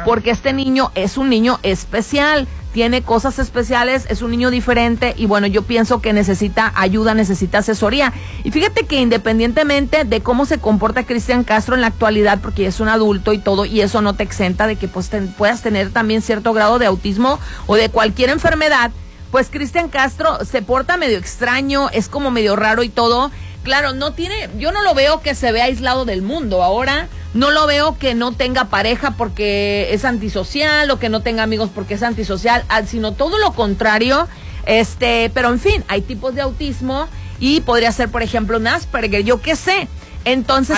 porque este niño es un niño especial, tiene cosas especiales, es un niño diferente y bueno, yo pienso que necesita ayuda, necesita asesoría. Y fíjate que independientemente de cómo se comporta Cristian Castro en la actualidad, porque ya es un adulto y todo, y eso no te exenta de que pues puedas tener también cierto grado de autismo o de cualquier enfermedad, pues Cristian Castro se porta medio extraño, es como medio raro y todo. Claro, yo no lo veo que se vea aislado del mundo ahora, no lo veo que no tenga pareja porque es antisocial o que no tenga amigos porque es antisocial, sino todo lo contrario, pero en fin, hay tipos de autismo y podría ser, por ejemplo, un Asperger, yo qué sé. Entonces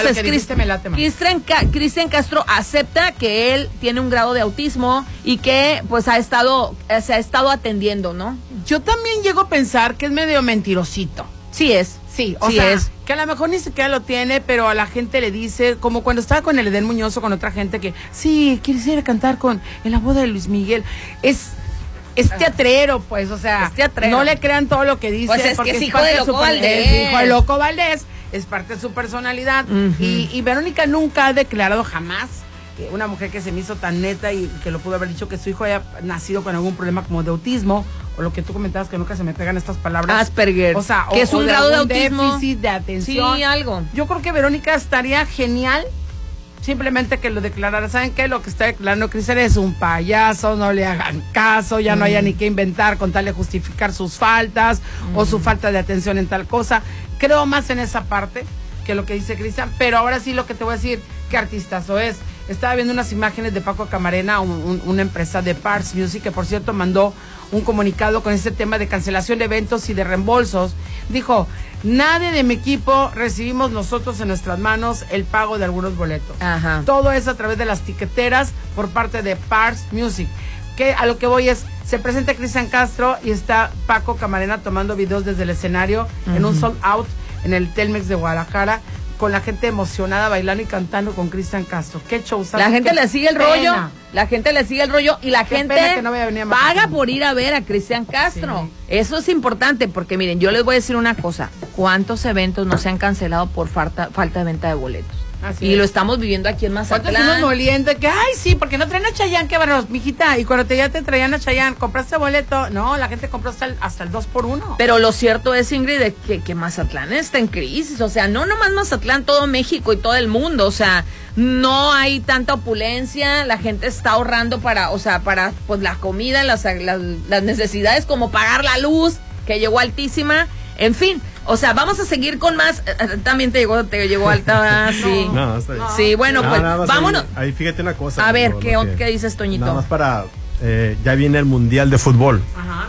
Cristian Castro acepta que él tiene un grado de autismo y que pues se ha estado atendiendo, ¿no? Yo también llego a pensar que es medio mentirosito. Sí es. Sí, o sea, que a lo mejor ni siquiera lo tiene, pero a la gente le dice, como cuando estaba con el Edén Muñoz o con otra gente, que sí, quisiera cantar en la boda de Luis Miguel. Es teatrero, pues, o sea, no le crean todo lo que dice. Pues es porque que es hijo de Loco Valdés. Hijo de Loco Valdés, es parte de su personalidad. Y Verónica nunca ha declarado jamás, una mujer que se me hizo tan neta y que lo pudo haber dicho, que su hijo haya nacido con algún problema como de autismo, o lo que tú comentabas, que nunca se me pegan estas palabras. Asperger. O sea, que es un grado de autismo. Déficit de atención. Sí, algo. Yo creo que Verónica estaría genial simplemente que lo declarara. ¿Saben qué? Lo que está declarando Cristian es un payaso, no le hagan caso, ya no haya ni qué inventar con tal de justificar sus faltas o su falta de atención en tal cosa. Creo más en esa parte que lo que dice Cristian, pero ahora sí lo que te voy a decir, qué artistazo es. Estaba viendo unas imágenes de Paco Camarena, una empresa de Parts Music, que por cierto mandó un comunicado con este tema de cancelación de eventos y de reembolsos. Dijo, nadie de mi equipo recibimos nosotros en nuestras manos el pago de algunos boletos. Ajá. Todo es a través de las tiqueteras por parte de Parts Music. Que a lo que voy es, se presenta Cristian Castro y está Paco Camarena tomando videos desde el escenario en un sold out en el Telmex de Guadalajara, con la gente emocionada bailando y cantando con Cristian Castro. Qué show. La gente le sigue el rollo. La gente le sigue el rollo y la gente paga por ir a ver a Cristian Castro. Sí. Eso es importante porque miren, yo les voy a decir una cosa. ¿Cuántos eventos no se han cancelado por falta de venta de boletos? Así y lo estamos viviendo aquí en Mazatlán. ¿Cuántos nos moliendo? Que, ay, sí, porque no traen a Chayanne, qué barros, mijita. Y cuando ya te traían a Chayanne, ¿compraste boleto? No, la gente compró hasta el 2x1. Pero lo cierto es, Ingrid, que Mazatlán está en crisis. O sea, no nomás Mazatlán, todo México y todo el mundo. O sea, no hay tanta opulencia. La gente está ahorrando para pues la comida, las necesidades, como pagar la luz, que llegó altísima. En fin, o sea, vamos a seguir con más. También te llegó alta, sí. No, está bien. Sí, bueno, pues vámonos. Ahí fíjate una cosa. A ver, ¿qué dices, Toñito? Nada más para, ya viene el Mundial de Fútbol. Ajá.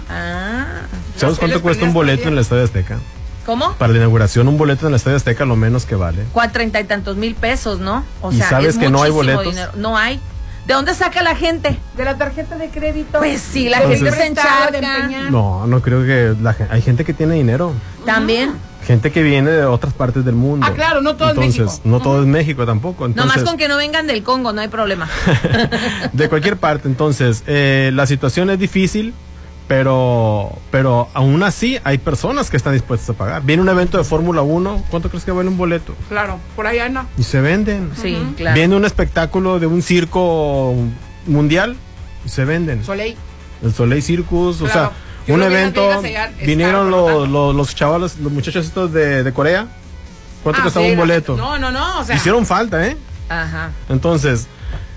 ¿Sabes cuánto cuesta un boleto en el Estadio Azteca? ¿Cómo? Para la inauguración, un boleto en el Estadio Azteca, lo menos que vale. 30 y tantos mil pesos, ¿no? O sea, ¿sabes es que no hay muchísimo boletos? dinero. No hay. ¿De dónde saca la gente? De la tarjeta de crédito. Pues sí, la gente se encharca. No creo que hay gente que tiene dinero. También. Gente que viene de otras partes del mundo. Ah, claro, no todo es México. Entonces, no todo es México tampoco. Entonces, nomás con que no vengan del Congo, no hay problema. De cualquier parte, entonces, la situación es difícil, pero aún así hay personas que están dispuestas a pagar. Viene un evento de Fórmula 1, ¿cuánto crees que vale un boleto? Claro, por ahí anda. Y se venden. Sí, claro. Viene un espectáculo de un circo mundial y se venden. El Soleil Circus, claro. O sea, un evento, vinieron los chavalos, los muchachos estos de Corea. ¿Cuánto costaba un boleto? No, o sea. Hicieron falta, ¿eh? Ajá. Entonces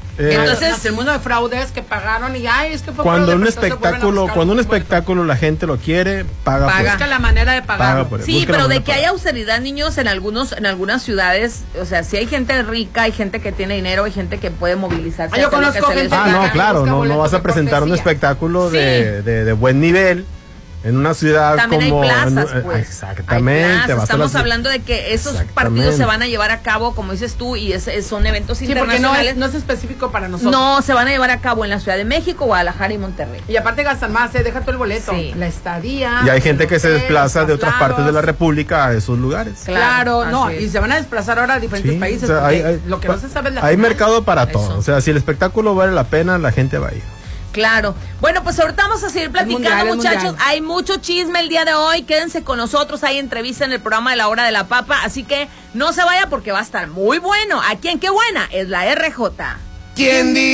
el mundo de fraudes que pagaron y es que fue cuando un espectáculo la gente lo quiere, paga. Busca la manera de pagar. Sí, pero de que hay austeridad, niños, en algunas ciudades, o sea, si hay gente rica, hay gente que tiene dinero, hay gente que puede movilizarse. Yo conozco gente. No, claro, no vas a presentar un espectáculo de buen nivel en una ciudad también como... hay plazas, pues. Exactamente. Plazas. Estamos hablando de que esos partidos se van a llevar a cabo, como dices tú, y son eventos internacionales. Porque no es específico para nosotros. No, se van a llevar a cabo en la Ciudad de México, Guadalajara y Monterrey. Y aparte gastan más, deja todo el boleto. Sí. La estadía. Y hay gente que se desplaza de otras partes de la República a esos lugares. Claro, y se van a desplazar ahora a diferentes países. O sea, lo que no se sabe es la hay mercado para todo. O sea, si el espectáculo vale la pena, la gente va a ir. Claro. Bueno, pues ahorita vamos a seguir platicando, muchachos. Hay mucho chisme el día de hoy. Quédense con nosotros. Hay entrevista en el programa de La Hora de la Papa. Así que no se vaya porque va a estar muy bueno. Aquí en Qué Buena es la RJ. ¿Quién dice?